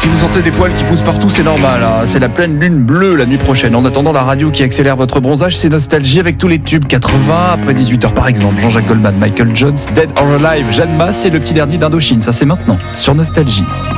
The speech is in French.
Si vous sentez des poils qui poussent partout, c'est normal, hein. C'est la pleine lune bleue la nuit prochaine. En attendant, la radio qui accélère votre bronzage, c'est Nostalgie avec tous les tubes 80, après 18h par exemple. Jean-Jacques Goldman, Michael Jones, Dead or Alive, Jeanne Masse et le petit dernier d'Indochine. Ça c'est maintenant, sur Nostalgie.